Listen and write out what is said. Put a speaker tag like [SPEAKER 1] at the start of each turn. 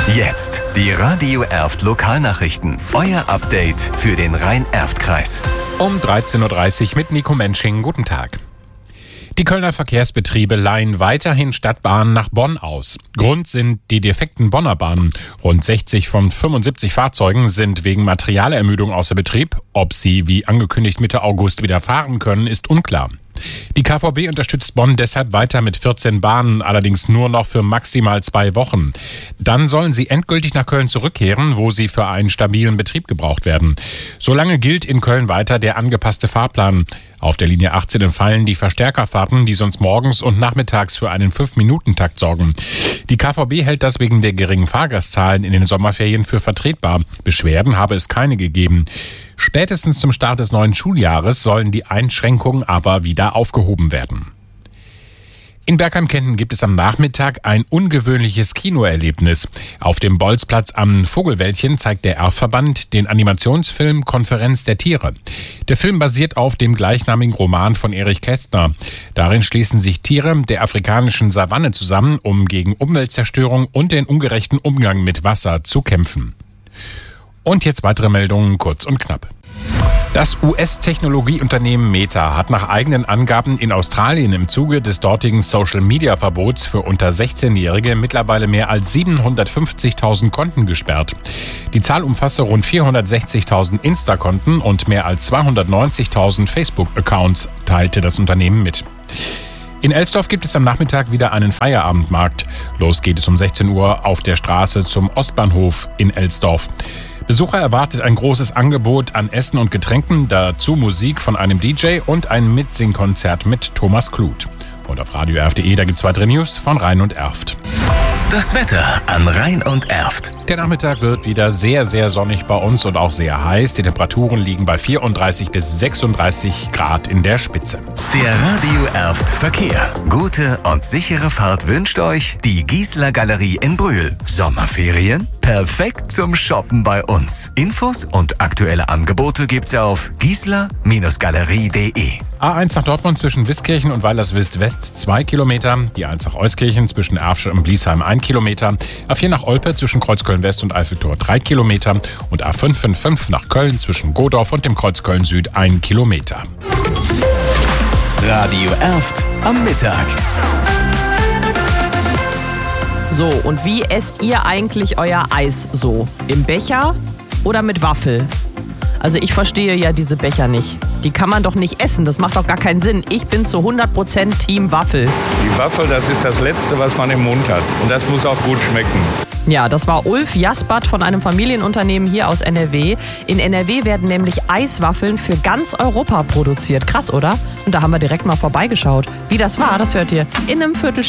[SPEAKER 1] Jetzt die Radio Erft Lokalnachrichten. Euer Update für den Rhein-Erft-Kreis.
[SPEAKER 2] Um 13.30 Uhr mit Nico Mensching. Guten Tag. Die Kölner Verkehrsbetriebe leihen weiterhin Stadtbahnen nach Bonn aus. Grund sind die defekten Bonner Bahnen. Rund 60 von 75 Fahrzeugen sind wegen Materialermüdung außer Betrieb. Ob sie, wie angekündigt, Mitte August wieder fahren können, ist unklar. Die KVB unterstützt Bonn deshalb weiter mit 14 Bahnen, allerdings nur noch für maximal 2 Wochen. Dann sollen sie endgültig nach Köln zurückkehren, wo sie für einen stabilen Betrieb gebraucht werden. Solange gilt in Köln weiter der angepasste Fahrplan. Auf der Linie 18 entfallen die Verstärkerfahrten, die sonst morgens und nachmittags für einen 5-Minuten-Takt sorgen. Die KVB hält das wegen der geringen Fahrgastzahlen in den Sommerferien für vertretbar. Beschwerden habe es keine gegeben. Spätestens zum Start des neuen Schuljahres sollen die Einschränkungen aber wieder aufgehoben werden. In Bergheim-Kenten gibt es am Nachmittag ein ungewöhnliches Kinoerlebnis. Auf dem Bolzplatz am Vogelwäldchen zeigt der Erftverband den Animationsfilm Konferenz der Tiere. Der Film basiert auf dem gleichnamigen Roman von Erich Kästner. Darin schließen sich Tiere der afrikanischen Savanne zusammen, um gegen Umweltzerstörung und den ungerechten Umgang mit Wasser zu kämpfen. Und jetzt weitere Meldungen, kurz und knapp. Das US-Technologieunternehmen Meta hat nach eigenen Angaben in Australien im Zuge des dortigen Social-Media-Verbots für unter 16-Jährige mittlerweile mehr als 750.000 Konten gesperrt. Die Zahl umfasste rund 460.000 Insta-Konten und mehr als 290.000 Facebook-Accounts, teilte das Unternehmen mit. In Elsdorf gibt es am Nachmittag wieder einen Feierabendmarkt. Los geht es um 16 Uhr auf der Straße zum Ostbahnhof in Elsdorf. Besucher erwartet ein großes Angebot an Essen und Getränken, dazu Musik von einem DJ und ein Mitsingkonzert mit Thomas Kluth. Und auf radioerft.de, da gibt's weitere News von Rhein und Erft.
[SPEAKER 1] Das Wetter an Rhein und Erft.
[SPEAKER 2] Der Nachmittag wird wieder sehr, sehr sonnig bei uns und auch sehr heiß. Die Temperaturen liegen bei 34 bis 36 Grad in der Spitze.
[SPEAKER 1] Der Radio Erft Verkehr. Gute und sichere Fahrt wünscht euch die Giesler Galerie in Brühl. Sommerferien? Perfekt zum Shoppen bei uns. Infos und aktuelle Angebote gibt's auf giesler-galerie.de.
[SPEAKER 2] A1 nach Dortmund zwischen Wiskirchen und Weilerswist West 2 Kilometer. Die A1 nach Euskirchen zwischen Erfstadt und Bliesheim 1 Kilometer. A4 nach Olpe zwischen Kreuzköln West und Eiffeltor 3 Kilometer. Und A555 nach Köln zwischen Godorf und dem Kreuz Köln Süd 1 Kilometer.
[SPEAKER 1] Radio Erft am Mittag.
[SPEAKER 3] So, und wie esst ihr eigentlich euer Eis so? Im Becher oder mit Waffel? Also ich verstehe ja diese Becher nicht. Die kann man doch nicht essen, das macht doch gar keinen Sinn. Ich bin zu 100% Team Waffel.
[SPEAKER 4] Die Waffel, das ist das Letzte, was man im Mund hat. Und das muss auch gut schmecken.
[SPEAKER 3] Ja, das war Ulf Jaspert von einem Familienunternehmen hier aus NRW. In NRW werden nämlich Eiswaffeln für ganz Europa produziert. Krass, oder? Und da haben wir direkt mal vorbeigeschaut. Wie das war, das hört ihr in einem Viertel.